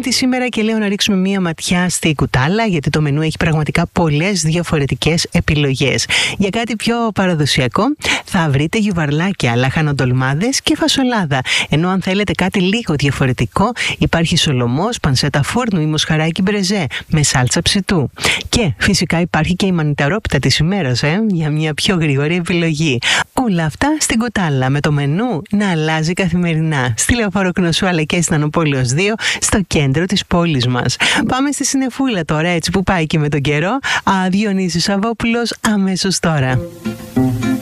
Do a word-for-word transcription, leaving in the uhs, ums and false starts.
Πέμπτη σήμερα και λέω να ρίξουμε μία ματιά στη κουτάλα, γιατί το μενού έχει πραγματικά πολλές διαφορετικές επιλογές. Για κάτι πιο παραδοσιακό θα βρείτε γιουβαρλάκια, λαχανοτολμάδες και φασολάδα. Ενώ αν θέλετε κάτι λίγο διαφορετικό, υπάρχει σολομός, πανσέτα φούρνου ή μοσχαράκι μπρεζέ με σάλτσα ψητού. Και φυσικά υπάρχει και η μανιταρόπιτα της ημέρας, ε, για μια πιο γρήγορη επιλογή. Όλα αυτά στην κουτάλα, με το μενού να αλλάζει καθημερινά. Στη Λεωφόρο Κνωσού αλλά και στην Ανοπόλεως δύο, στο κέντρο της πόλης μας. Πάμε στη Συνεφούλα τώρα, έτσι που πάει και με τον καιρό. Α, Διονύσης Σαββόπουλος αμέσως τώρα.